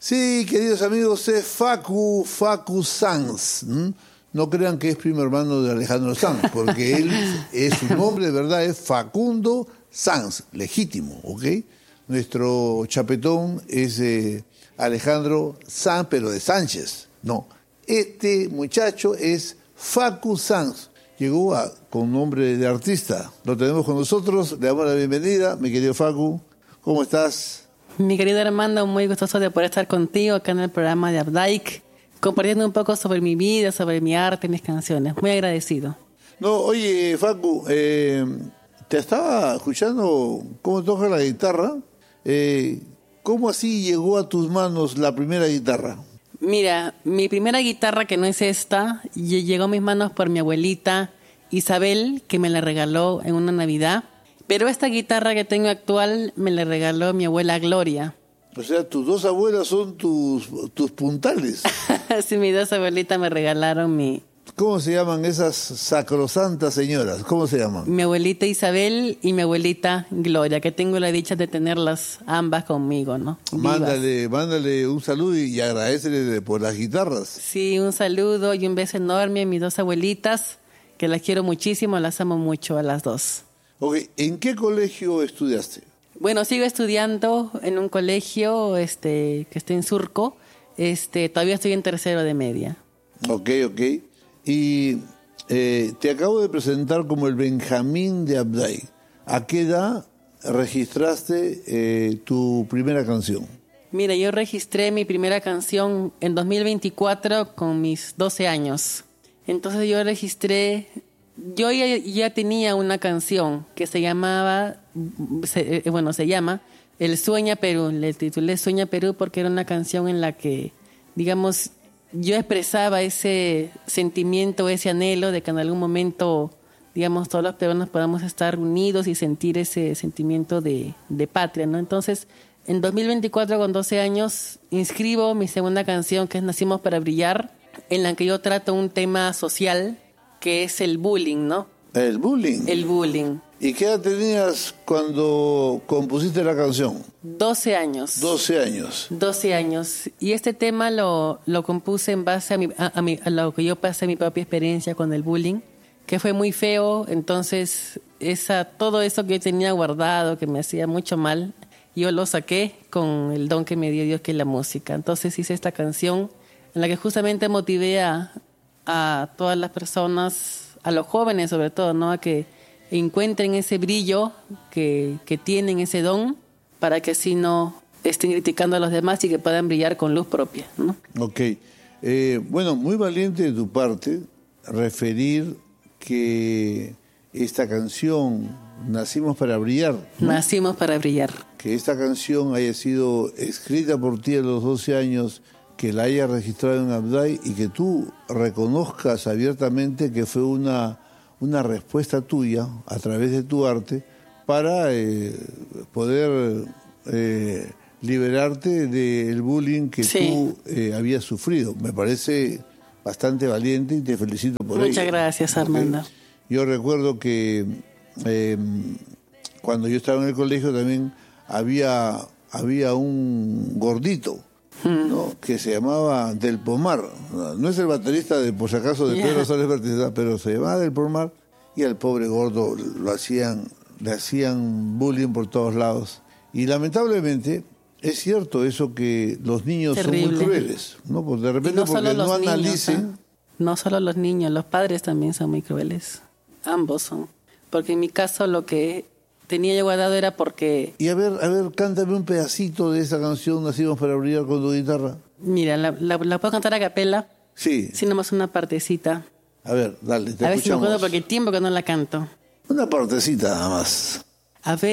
Sí, queridos amigos, es Facu Sanz. No crean que es primo hermano de Alejandro Sanz, porque él es su nombre de verdad, es Facundo Sanz, legítimo, ¿ok? Nuestro chapetón es Alejandro Sanz, pero de Sánchez. No, este muchacho es Facu Sanz. Llegó con nombre de artista. Lo tenemos con nosotros, le damos la bienvenida. Mi querido Facu, ¿cómo estás? Mi querido Armando, muy gustoso de poder estar contigo acá en el programa de Updike, compartiendo un poco sobre mi vida, sobre mi arte, mis canciones. Muy agradecido. No, oye, Facu, te estaba escuchando cómo toca la guitarra. ¿Cómo así llegó a tus manos la primera guitarra? Mira, mi primera guitarra, que no es esta, llegó a mis manos por mi abuelita Isabel, que me la regaló en una Navidad. Pero esta guitarra que tengo actual me la regaló mi abuela Gloria. O sea, tus dos abuelas son tus puntales. Sí, mis dos abuelitas me regalaron mi... ¿Cómo se llaman esas sacrosantas señoras? ¿Cómo se llaman? Mi abuelita Isabel y mi abuelita Gloria, que tengo la dicha de tenerlas ambas conmigo, ¿no? Mándale un saludo y agradecele por las guitarras. Sí, un saludo y un beso enorme a mis dos abuelitas, que las quiero muchísimo, las amo mucho a las dos. Okay. ¿En qué colegio estudiaste? Bueno, sigo estudiando en un colegio que está en Surco. Todavía estoy en tercero de media. Ok. Y te acabo de presentar como el Benjamín de Updike. ¿A qué edad registraste tu primera canción? Mira, yo registré mi primera canción en 2024 con mis 12 años. Entonces yo ya tenía una canción que se llama El Sueña Perú. Le titulé Sueña Perú porque era una canción en la que, digamos, yo expresaba ese sentimiento, ese anhelo de que en algún momento, digamos, todos los peruanos podamos estar unidos y sentir ese sentimiento de patria, ¿no? Entonces, en 2024, con 12 años, inscribo mi segunda canción, que es Nacimos para Brillar, en la que yo trato un tema social, que es el bullying, ¿no? ¿El bullying? El bullying. ¿Y qué edad tenías cuando compusiste la canción? 12 años. 12 años. 12 años. Y este tema lo compuse en base a lo que yo pasé, mi propia experiencia con el bullying, que fue muy feo. Entonces, todo eso que yo tenía guardado, que me hacía mucho mal, yo lo saqué con el don que me dio Dios, que es la música. Entonces hice esta canción en la que justamente motivé a todas las personas, a los jóvenes sobre todo, ¿no? A que encuentren ese brillo que tienen, ese don, para que así no estén criticando a los demás y que puedan brillar con luz propia, ¿no? Ok. Bueno, muy valiente de tu parte referir que esta canción, Nacimos para Brillar, ¿no? Nacimos para brillar. Que esta canción haya sido escrita por ti a los 12 años, que la hayas registrado en Updike y que tú reconozcas abiertamente que fue una respuesta tuya a través de tu arte para poder liberarte del bullying que tú habías sufrido. Me parece bastante valiente y te felicito por ello. Muchas gracias, Armando. Okay. Yo recuerdo que cuando yo estaba en el colegio también había un gordito, ¿no? Que se llamaba Del Pomar. No es el baterista de, por si acaso, de Pedro Soles Bertizá, pero se llamaba Del Pomar, y al pobre gordo le hacían bullying por todos lados. Y lamentablemente es cierto eso, que los niños son muy crueles, ¿no? Porque de repente, porque no analicen. No solo los niños, los padres también son muy crueles. Ambos son. Porque en mi caso lo que tenía yo guardado era porque... Y a ver, cántame un pedacito de esa canción, Nacimos para Brillar, con tu guitarra. Mira, ¿la puedo cantar a capela? Sí. Sí, nomás una partecita. A ver, dale, te escuchamos. A ver si me acuerdo porque hay tiempo que no la canto. Una partecita nada más. A ver.